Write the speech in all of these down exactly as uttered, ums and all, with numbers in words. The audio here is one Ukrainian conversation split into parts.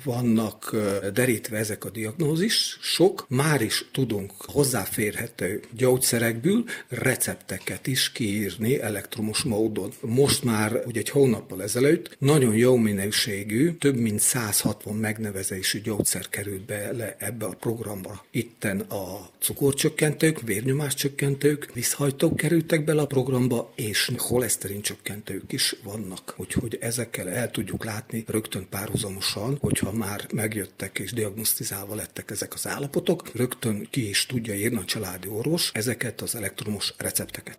vannak derítve ezek a diagnózisok, már is tudunk hozzáférhető gyógyszerekből recepteket is kiírni elektromos módon. Most már ugye egy hónappal ezelőtt nagyon jó minőségű, több mint száz hatvan megnevezésű gyógyszer került bele ebbe a programba. Itten a cukorcsökkentők, vérnyomáscsökkentők, vízhajtók kerültek bele a programba, és holeszterincsökkentők is vannak. Úgyhogy ezekkel el tudjuk látni rögtön párhuzamosan, hogyha már megjöttek és diagnosztizálva lettek ezek az állapotok, rögtön ki is tudja írni a családi orvos ezeket az elektromos recepteket.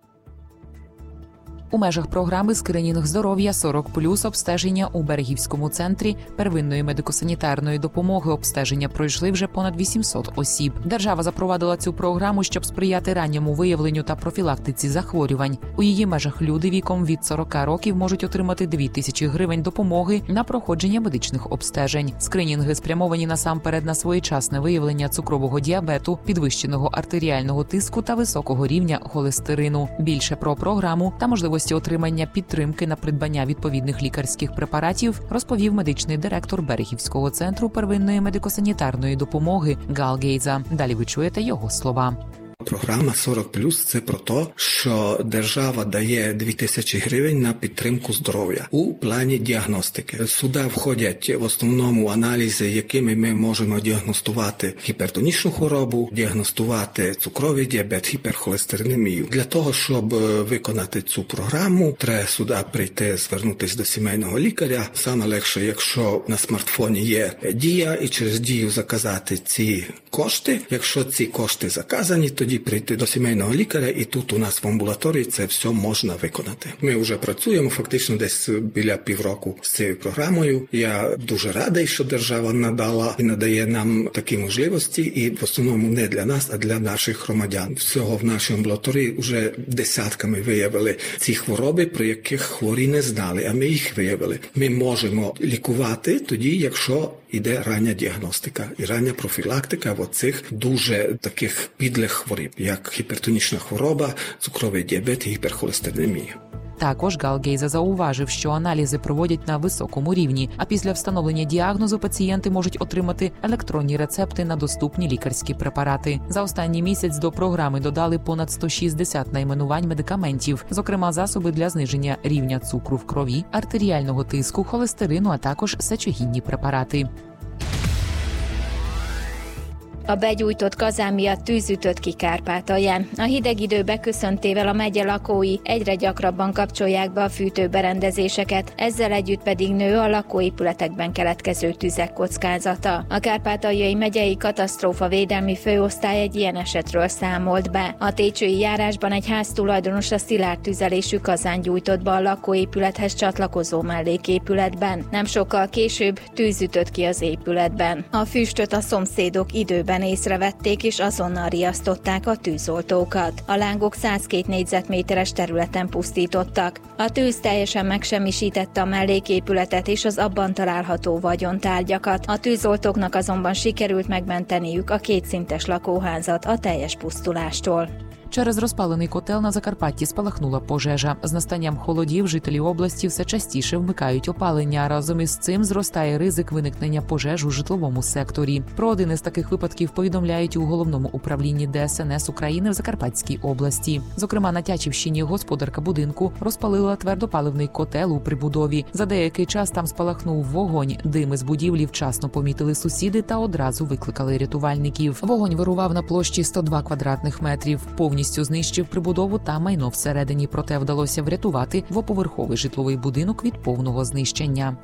У межах програми «Скринінг здоров'я сорок плюс» обстеження у Берегівському центрі первинної медико-санітарної допомоги обстеження пройшли вже понад вісімсот осіб. Держава запровадила цю програму, щоб сприяти ранньому виявленню та профілактиці захворювань. У її межах люди віком від сорока років можуть отримати дві тисячі гривень допомоги на проходження медичних обстежень. Скринінги спрямовані насамперед на своєчасне виявлення цукрового діабету, підвищеного артеріального тиску та високого рівня холестерину. Більше про програму та можливості отримання підтримки на придбання відповідних лікарських препаратів розповів медичний директор Берегівського центру первинної медико-санітарної допомоги Гал Гейза. Далі ви чуєте його слова. Програма сорок плюс – це про те, що держава дає дві тисячі гривень на підтримку здоров'я у плані діагностики. Сюди входять в основному аналізи, якими ми можемо діагностувати гіпертонічну хворобу, діагностувати цукровий діабет, гіперхолестеринемію. Для того, щоб виконати цю програму, треба сюди прийти, звернутися до сімейного лікаря. Саме легше, якщо на смартфоні є Дія, і через Дію заказати ці кошти. Якщо ці кошти заказані, тоді прийти до сімейного лікаря, і тут у нас в амбулаторії це все можна виконати. Ми вже працюємо фактично десь біля півроку з цією програмою. Я дуже радий, що держава надала і надає нам такі можливості, і в основному не для нас, а для наших громадян. Всього в нашій амбулаторії вже десятками виявили ці хвороби, про яких хворі не знали, а ми їх виявили. Ми можемо лікувати тоді, якщо іде рання діагностика і рання профілактика оцих дуже таких підлих хвороб, як гіпертонічна хвороба, цукровий діабет і гіперхолестеринемія. Також Гал Гейза зауважив, що аналізи проводять на високому рівні, а після встановлення діагнозу пацієнти можуть отримати електронні рецепти на доступні лікарські препарати. За останній місяць до програми додали понад сто шістдесят найменувань медикаментів, зокрема засоби для зниження рівня цукру в крові, артеріального тиску, холестерину, а також сечогінні препарати. A begyújtott kazán miatt tűz ütött ki Kárpátalján. A hideg idő beköszöntével a megye lakói egyre gyakrabban kapcsolják be a fűtőberendezéseket, ezzel együtt pedig nő a lakóépületekben keletkező tüzek kockázata. A Kárpátaljai megyei katasztrófavédelmi főosztály egy ilyen esetről számolt be. A técsői járásban egy háztulajdonos a szilárd tüzelésű kazán gyújtott be a lakóépülethez csatlakozó melléképületben. Nem sokkal később tűz ütött ki az épületben. A füstöt a szomszédok időben észrevették és azonnal riasztották a tűzoltókat. A lángok száz két négyzetméteres területen pusztítottak. A tűz teljesen megsemmisítette a melléképületet és az abban található vagyontárgyakat. A tűzoltóknak azonban sikerült megmenteniük a kétszintes lakóházat a teljes pusztulástól. Через розпалений котел на Закарпатті спалахнула пожежа. З настанням холодів жителі області все частіше вмикають опалення. Разом із цим зростає ризик виникнення пожеж у житловому секторі. Про один із таких випадків повідомляють у Головному управлінні Де Ес Ен Ес України в Закарпатській області. Зокрема, на Тячівщині господарка будинку розпалила твердопаливний котел у прибудові. За деякий час там спалахнув вогонь. Дим із будівлі вчасно помітили сусіди та одразу викликали рятувальників. Вогонь вирував на площі сто два квадратних метрів. Повністю знищив прибудову та майно всередині, проте вдалося врятувати двоповерховий житловий будинок від повного знищення.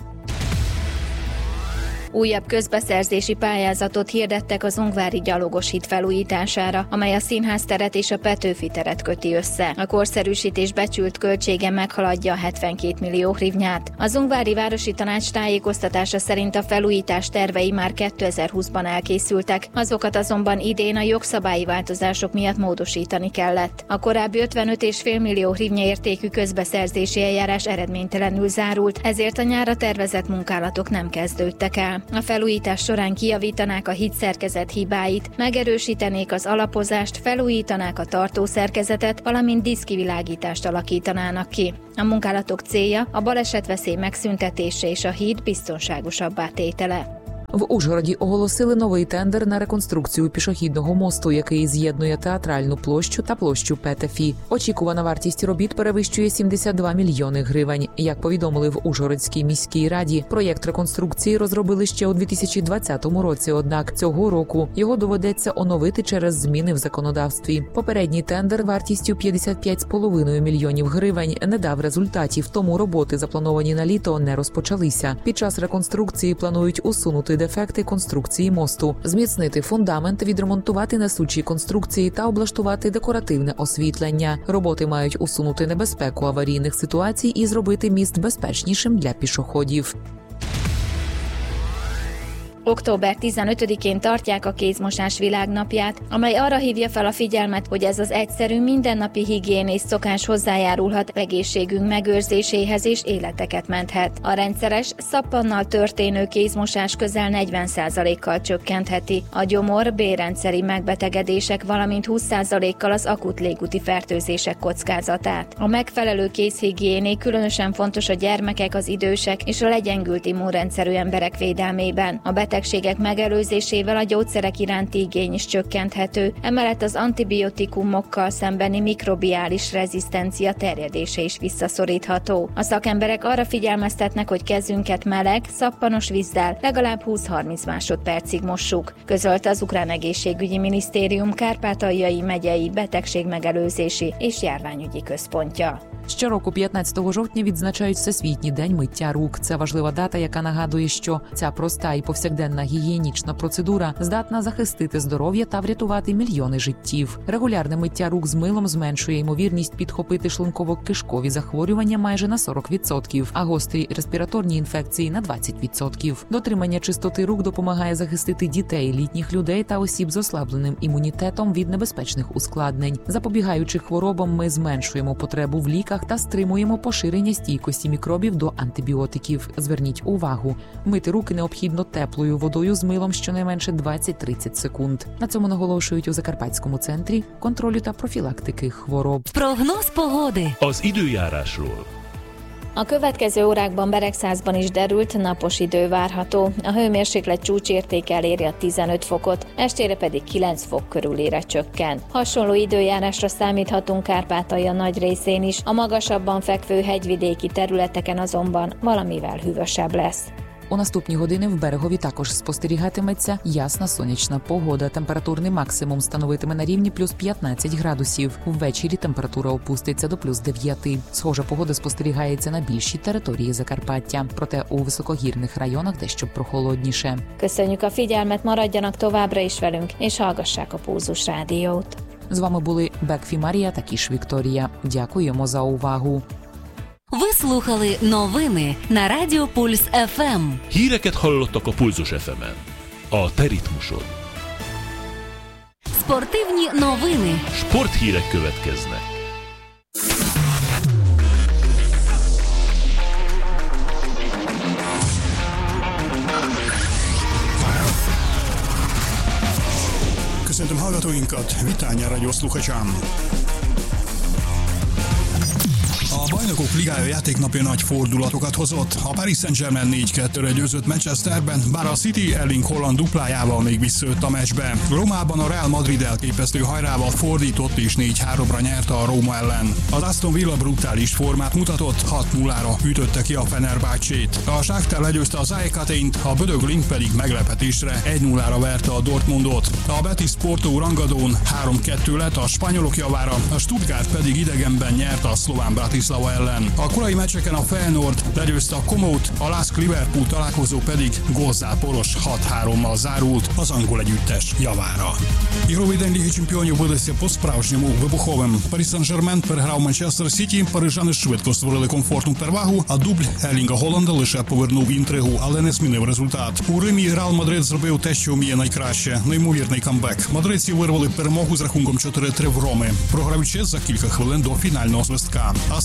Újabb közbeszerzési pályázatot hirdettek az Ungvári gyalogos híd felújítására, amely a Színházteret és a Petőfi teret köti össze. A korszerűsítés becsült költsége meghaladja hetvenkét millió hrivnyát. Az Ungvári Városi Tanács tájékoztatása szerint a felújítás tervei már kétezer-húszban elkészültek, azokat azonban idén a jogszabályi változások miatt módosítani kellett. A korábbi ötvenöt egész öt millió hrivnya értékű közbeszerzési eljárás eredménytelenül zárult, ezért a nyárra tervezett munkálatok nem kezdődtek el. A felújítás során kijavítanák a hídszerkezet hibáit, megerősítenék az alapozást, felújítanák a tartószerkezetet, valamint díszkivilágítást alakítanának ki. A munkálatok célja a balesetveszély megszüntetése és a híd biztonságosabbá tétele. В Ужгороді оголосили новий тендер на реконструкцію пішохідного мосту, який з'єднує театральну площу та площу Петефі. Очікувана вартість робіт перевищує сімдесят два мільйони гривень. Як повідомили в Ужгородській міській раді, проєкт реконструкції розробили ще у дві тисячі двадцятому році, однак цього року його доведеться оновити через зміни в законодавстві. Попередній тендер вартістю п'ятдесят п'ять цілих п'ять десятих мільйонів гривень не дав результатів, тому роботи, заплановані на літо, не розпочалися. Під час реконструкції планують усунути дефекти конструкції мосту, зміцнити фундамент, відремонтувати несучі конструкції та облаштувати декоративне освітлення. Роботи мають усунути небезпеку аварійних ситуацій і зробити міст безпечнішим для пішоходів. október tizenötödikén tartják a kézmosás világnapját, amely arra hívja fel a figyelmet, hogy ez az egyszerű, mindennapi higiénés szokás hozzájárulhat egészségünk megőrzéséhez és életeket menthet. A rendszeres, szappannal történő kézmosás közel negyven százalékkal csökkentheti a gyomor, bélrendszeri megbetegedések, valamint húsz százalékkal az akut légúti fertőzések kockázatát. A megfelelő kézhigiéné különösen fontos a gyermekek, az idősek és a legyengült immunrendszerű emberek védelmében. A betegségek megelőzésével a gyógyszerek iránti igény is csökkenthető, emellett az antibiotikumokkal szembeni mikrobiális rezisztencia terjedése is visszaszorítható. A szakemberek arra figyelmeztetnek, hogy kezünket meleg, szappanos vízzel legalább húsz-harminc másodpercig mossuk, közölte az Ukrán Egészségügyi Minisztérium Kárpátaljai megyei betegségmegelőzési és járványügyi központja. Щороку п'ятнадцятого жовтня відзначають Всесвітній день миття рук. Це важлива дата, яка нагадує, що ця проста і повсякденна гігієнічна процедура здатна захистити здоров'я та врятувати мільйони життів. Регулярне миття рук з милом зменшує ймовірність підхопити шлунково-кишкові захворювання майже на сорок відсотків, а гострі респіраторні інфекції на двадцять відсотків. Дотримання чистоти рук допомагає захистити дітей, літніх людей та осіб з ослабленим імунітетом від небезпечних ускладнень. Запобігаючи хворобам, ми зменшуємо потребу в ліках та стримуємо поширення стійкості мікробів до антибіотиків. Зверніть увагу, мити руки необхідно теплою водою з милом щонайменше двадцять-тридцять секунд. На цьому наголошують у Закарпатському центрі контролю та профілактики хвороб. Прогноз погоди. Az időjárásról. A következő órákban Beregszázban is derült, napos idő várható. A hőmérséklet csúcsértéke eléri a tizenöt fokot, estére pedig kilenc fok körülére csökken. Hasonló időjárásra számíthatunk Kárpátalja nagy részén is, a magasabban fekvő hegyvidéki területeken azonban valamivel hűvösebb lesz. У наступні години в Берегові також спостерігатиметься ясна сонячна погода. Температурний максимум становитиме на рівні плюс п'ятнадцять градусів. Ввечері температура опуститься до плюс дев'ять. Схожа погода спостерігається на більшій території Закарпаття. Проте у високогірних районах дещо прохолодніше. Köszönjük a figyelmet, maradjanak továbbra is velünk, és hallgassák a Pulzus Rádiót. З вами були Бекфі Марія та Кіш Вікторія. Дякуємо за увагу. Ви слухали новини на Радіо Пульс еф ем. Híreket hallottak a Pulzus еф ем-en. A te ritmusod. Спортивні новини. Sporthírek következnek. Köszöntöm hallgatóinkat, Vitánya Rádió slúchačám. A Bajnokok Ligája játéknapja nagy fordulatokat hozott. A Paris Saint-Germain négy kettőre győzött Manchesterben, bár a City Erling Haaland duplájával még visszajött a meccsbe. Rómában a Real Madrid elképesztő hajrával fordított és négy háromra nyerte a Róma ellen. Az Aston Villa brutális formát mutatott, hat nullára ütötte ki a Fenerbahcsét. A Shakhtar legyőzte az á é Atént, a Bödög Link pedig meglepetésre egy nullára verte a Dortmundot. A Betis Porto rangadón három kettő lett a spanyolok javára, a Stuttgart pedig idegenben nyert a szlován Bratislava ellen. A korai meccseken a Feyenoord legyőzte a Komót, a Lask Liverpool találkozó pedig gólzáporos hat hárommal zárult az angol együttes javára. Ігровий день Ліги Чемпіонів видався по-справжньому вибуховим. Парі Сен-Жермен переграв Манчестер Сіті, парижани швидко створили комфортну перевагу, а дубль Ерлінга Голланда лише повернув інтригу, але не змінив результат. У Римі Реал Мадрид зробив те, що вміє найкраще – неймовірний камбек. Мадридці вирвали перемогу з рахунком чотири три в Роми, програючи за кілька хвилин до фінального свистка. Астон Вілла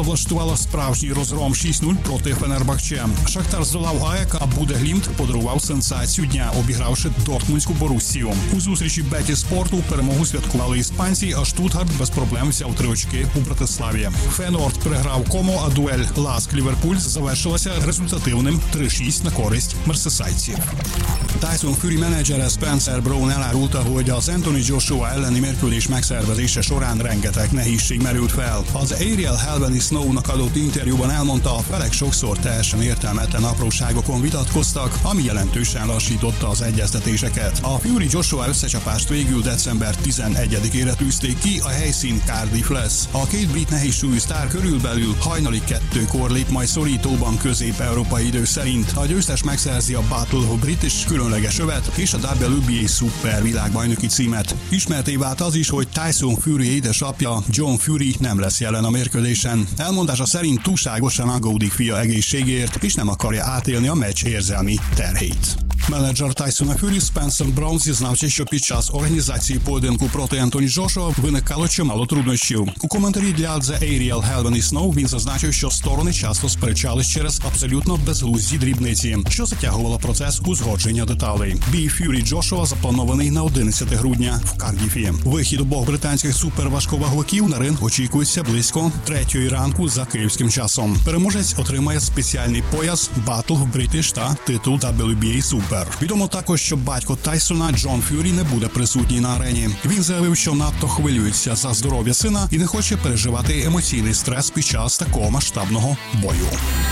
влаштувала справжній розгром шість нуль проти Фенербахче. Шахтар здолав АЕК, а Буде-Глімт подарував сенсацію дня, обігравши Дортмундську Боруссію. У зустрічі Беті Спорту перемогу святкували іспанці, а Штутгарт без проблем взяв три очки у Братиславі. Фейнорд переграв Комо, а дуель Ласк-Ліверпуль завершилася результативним три шість на користь мерсесайдців. Tyson Fury menedzsere Spencer Brown elárulta, hogy az Anthony Joshua elleni mérkőzés megszervezése során rengeteg nehézség merült fel. Az Ariel Helveni Snow-nak adott interjúban elmondta, a felek sokszor teljesen értelmetlen apróságokon vitatkoztak, ami jelentősen lassította az egyeztetéseket. A Fury-Joshua összecsapást végül december tizenegyedikére tűzték ki, a helyszín Cardiff lesz. A két brit nehézsúlyú sztár körülbelül hajnali kettőkor lép majd szorítóban közép-európai idő szerint. A győztes megszerzi a Battle of British különleges övet és a dupla vé bé á Super világbajnoki címet. Ismerté vált az is, hogy Tyson Fury édesapja John Fury nem lesz jelen a mérkőzésen. Elmondása szerint túlságosan aggódik fia egészségért, és nem akarja átélni a meccs érzelmi terhét. Menedżer Tysona Fury Spencer Brown zізнав, що під час організації поєдинку проти Ентоні Джошуа виникало чимало труднощів. У коментарі для The Ariel Helveni Snow він зазначив, що сторони часто сперечались через абсолютно безглузді дрібниці, що затягувало процес узгодження деталей. Бій Фюрі Джошуа запланований на одинадцяте грудня в Кардіфі. Вихід обох британських суперважковаговиків на ринг очікується близько третьої ранку за київським часом. Переможець отримає спеціальний пояс Battle of British та титул дабл ю бі ей Super. Відомо також, що батько Тайсона Джон Фюрі не буде присутній на арені. Він заявив, що надто хвилюється за здоров'я сина і не хоче переживати емоційний стрес під час такого масштабного бою.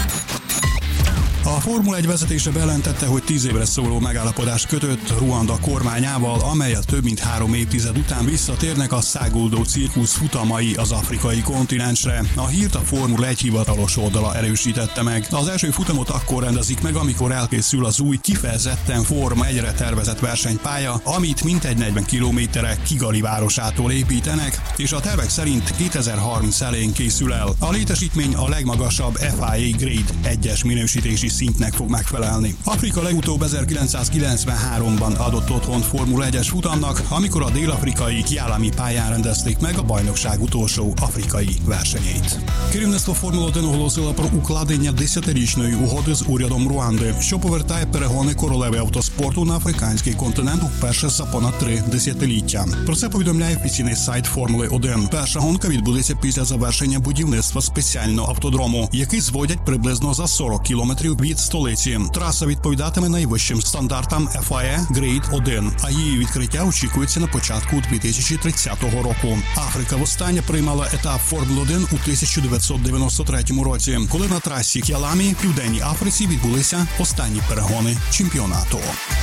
A Formula egy vezetése bejelentette, hogy tíz évre szóló megállapodást kötött Ruanda kormányával, amelyet több mint három évtized után visszatérnek a száguldó cirkusz futamai az afrikai kontinensre. A hírt a Formula egy hivatalos oldala erősítette meg. Az első futamot akkor rendezik meg, amikor elkészül az új, kifejezetten Forma egyre tervezett versenypálya, amit mintegy negyven kilométerre Kigali városától építenek, és a tervek szerint kétezer-harminc elején készül el. A létesítmény a legmagasabb ef i á Grade egyes minősítési szintnek fog megfelelni. Afrika legutóbb ezerkilencszázkilencvenháromban adott otthont Formula egyes futamnak, amikor a dél-afrikai Kialami pályán rendezték meg a bajnokság utolsó afrikai versenyét. Керівництво Формули один оголосило про укладення десятирічної угоди з урядом Руанди, що повертає перегони королеви автоспорту на африканський континент вперше за понад три десятиліття. Про це повідомляє офіційний сайт Формули один. Перша гонка відбудеться після завершення будівництва спеціального автодрому, який зводять приблизно за сорок кілометрів від столиці. Траса відповідатиме найвищим стандартам еф ай ей Grade один, а її відкриття очікується на початку дві тисячі тридцятого року. Африка востаннє приймала етап Формули один у тисяча дев'ятсот дев'яносто третьому році, коли на трасі Кіаламі в Південній Африці відбулися останні перегони чемпіонату.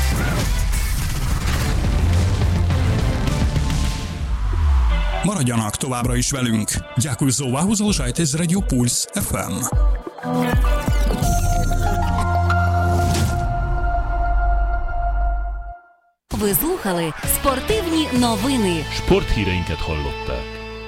Maradjanak továbbra is velünk. Дякую за увагу, залишайтесь з Радіо Пульс еф ем. Ви слухали спортивні новини. Sporthíreinket hallották.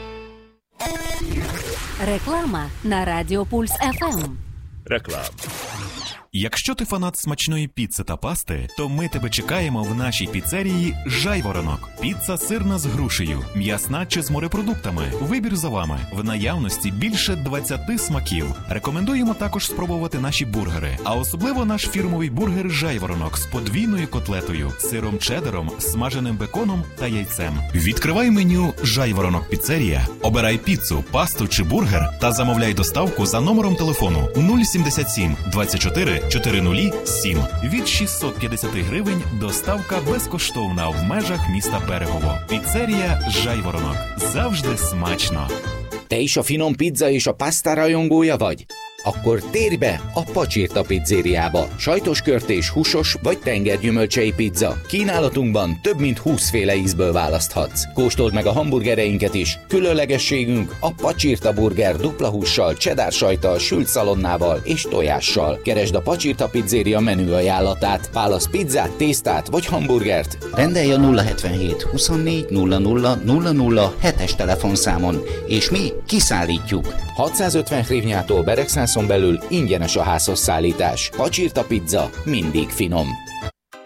Реклама на Радіо Пульс еф ем. Реклам. Якщо ти фанат смачної піци та пасти, то ми тебе чекаємо в нашій піцерії «Жайворонок». Піца сирна з грушею, м'ясна чи з морепродуктами. Вибір за вами. В наявності більше двадцяти смаків. Рекомендуємо також спробувати наші бургери. А особливо наш фірмовий бургер «Жайворонок» з подвійною котлетою, сиром чеддером, смаженим беконом та яйцем. Відкривай меню «Жайворонок Піцерія», обирай піцу, пасту чи бургер та замовляй доставку за номером телефону нуль сімдесят сім двадцять чотири чотиридесят сім. Від шістсот п'ятдесят гривень доставка безкоштовна в межах міста Берегово. Піцерія «Жайворонок». Завжди смачно. Te is a finom pizza és a pasta rajongója vagy? Akkor térj be a Pacsirta pizzériába. Sajtos körtés, húsos vagy tengergyümölcsei pizza. Kínálatunkban több mint húsz féle ízből választhatsz. Kóstold meg a hamburgereinket is. Különlegességünk a Pacsirta burger dupla hússal, cheddar sajttal, sült szalonnával és tojással. Keresd a Pacsirta pizzéria menü ajánlatát. Válasz pizzát, tésztát vagy hamburgert. Rendelj a nulla hetvenhét huszonnégy nulla nulla nulla nulla hetes telefonszámon, és mi kiszállítjuk. hatszázötven hrivnyától Beregszászon belül ingyenes a házhoz szállítás. Pacsirta pizza mindig finom. Mama!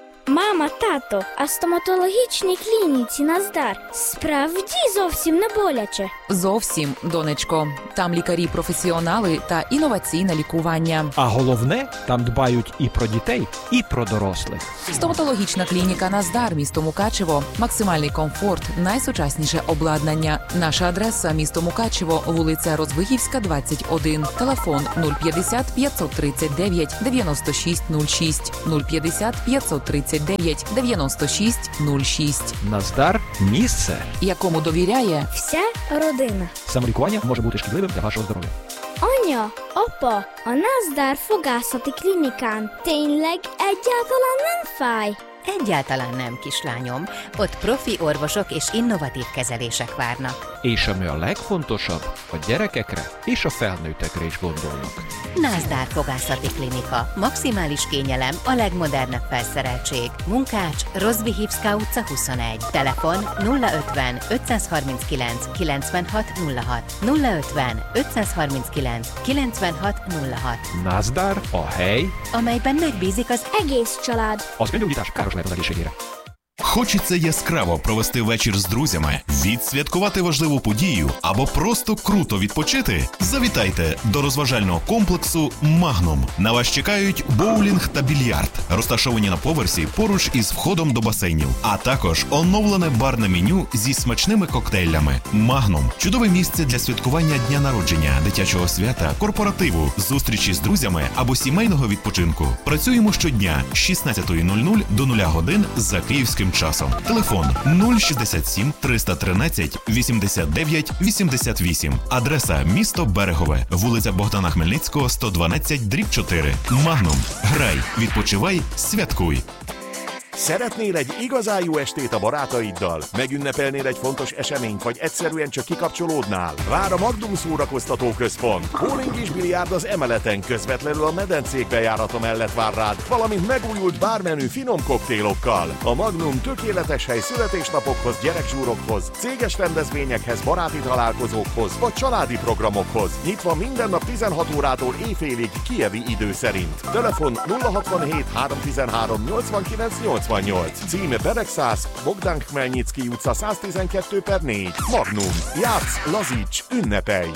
Мама, тато, а стоматологічній клініці Наздар справді зовсім не боляче? Зовсім, донечко. Там лікарі-професіонали та інноваційне лікування. А головне, там дбають і про дітей, і про дорослих. Стоматологічна клініка Наздар, місто Мукачево. Максимальний комфорт, найсучасніше обладнання. Наша адреса – місто Мукачево, вулиця Розвигівська, двадцять один. Телефон нуль п'ятдесят п'ятсот тридцять дев'ять дев'яносто шість нуль шість, нуль п'ятдесят п'ятсот тридцять дев'ять дев'яносто шість нуль шість. Наздар – місце, якому довіряє вся родина. Самолікування може bути шкідливим для вашого здоров'я. Anya, apa, a Nazdar fogászati klinikán tényleg egyáltalán nem fáj? Egyáltalán nem, kislányom. Ott profi orvosok és innovatív kezelések várnak. És ami a legfontosabb, a gyerekekre és a felnőttekre is gondolnak. Nazdar Fogászati Klinika. Maximális kényelem, a legmodernebb felszereltség. Munkács, Rozvihivszka utca huszonegy. Telefon nulla ötven ötszázharminckilenc kilencvenhat nulla hat. nulla ötven ötszázharminckilenc kilencvenhat nulla hat. Nazdar a hely, amelyben megbízik az egész család. Az öngyógyítás káros lehet az egészségére. Хочеться яскраво провести вечір з друзями, відсвяткувати важливу подію або просто круто відпочити? Завітайте до розважального комплексу «Магнум». На вас чекають боулінг та більярд, розташовані на поверсі поруч із входом до басейнів, а також оновлене барне меню зі смачними коктейлями. «Магнум» – чудове місце для святкування дня народження, дитячого свята, корпоративу, зустрічі з друзями або сімейного відпочинку. Працюємо щодня з шістнадцятої нуль-нуль до нуля годин за київським часом. Телефон нуль шістдесят сім триста тринадцять вісімдесят дев'ять вісімдесят вісім. Адреса місто Берегове, вулиця Богдана Хмельницького, сто дванадцять дріб чотири. Магнум. Грай, відпочивай, святкуй. Szeretnél egy igazán jó estét a barátaiddal? Megünnepelnél egy fontos eseményt, vagy egyszerűen csak kikapcsolódnál? Vár a Magnum szórakoztató központ. Bowling és biliárd az emeleten, közvetlenül a medencék bejárata mellett vár rád, valamint megújult bármenü finom koktélokkal. A Magnum tökéletes hely születésnapokhoz, gyerekzsúrokhoz, céges rendezvényekhez, baráti találkozókhoz, vagy családi programokhoz. Nyitva minden nap tizenhat órától éjfélig kijevi idő szerint. Telefon nulla hatvanhét háromszáztizenhárom nyolcvankilenc nyolcvannyolc. Címe Beregszász, Bogdán Khmelnycki utca száztizenkettő per négy. Magnum. Játsz, lazíts, ünnepelj!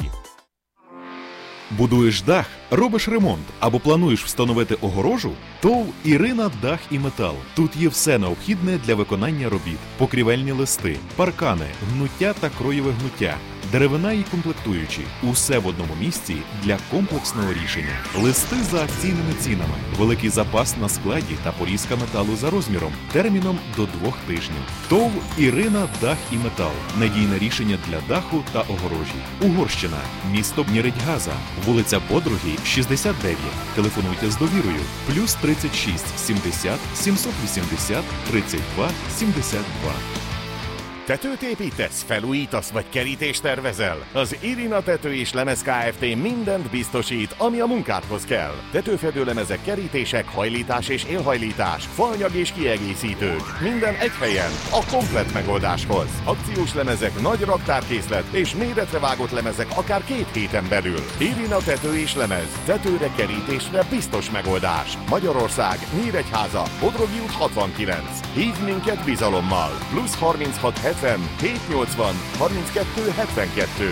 Будуєш дах, робиш ремонт або плануєш встановити огорожу? ТОВ «Ірина Дах і Метал». Тут є все необхідне для виконання робіт. Покрівельні листи, паркани, гнуття та кроєве гнуття, деревина і комплектуючі. Усе в одному місці для комплексного рішення. Листи за акційними цінами, великий запас на складі та порізка металу за розміром, терміном до двох тижнів. ТОВ «Ірина Дах і Метал». Надійне рішення для даху та огорожі. Угорщина. Місто Нєредьгаза. Вулиця Подруги, шістдесят дев'ять. Телефонуйте з довірою. Плюс тридцять шість сімдесят сімсот вісімдесят тридцять два сімдесят два. Tetőt építesz, felújítasz vagy kerítést tervezel? Az Irina Tető és Lemez Kft. Mindent biztosít, ami a munkádhoz kell. Tetőfedőlemezek, kerítések, hajlítás és élhajlítás, faanyag és kiegészítők. Minden egy helyen, a komplett megoldáshoz. Akciós lemezek, nagy raktárkészlet és méretre vágott lemezek akár két héten belül. Irina Tető és Lemez. Tetőre, kerítésre biztos megoldás. Magyarország, Nyíregyháza, Bodrogi út hatvankilenc. Hívd minket bizalommal. Plusz harminchat hetven hétszáznyolcvan harminckettő hetvenkettő.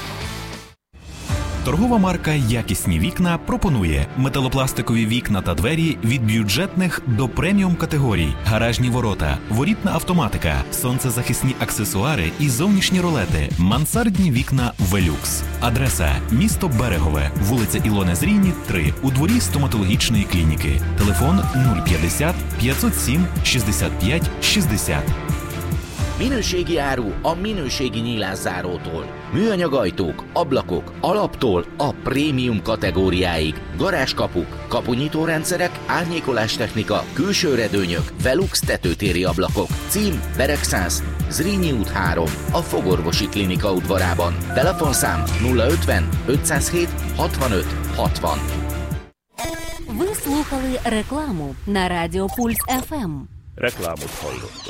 Торгова марка «Якісні вікна» пропонує металопластикові вікна та двері від бюджетних до преміум категорій, гаражні ворота, ворітна автоматика, сонцезахисні аксесуари і зовнішні ролети, мансардні вікна «Велюкс». Адреса – місто Берегове, вулиця Ілони Зрійні, три, у дворі стоматологічної клініки. Телефон нуль п'ятдесят п'ятсот сім шістдесят п'ять шістдесят. Minőségi áru a minőségi nyílászárótól. Műanyag ajtók, ablakok, alaptól a prémium kategóriáig. Garázskapuk, kapunyitórendszerek, árnyékolástechnika, külső redőnyök, Velux tetőtéri ablakok. Cím Beregszász, Zrínyi út három, a Fogorvosi Klinika udvarában. Telefonszám nulla ötven ötszázhét hatvanöt hatvan. Ви слухали рекламу на Радіо Пульс еф ем. Reklámot hallottak.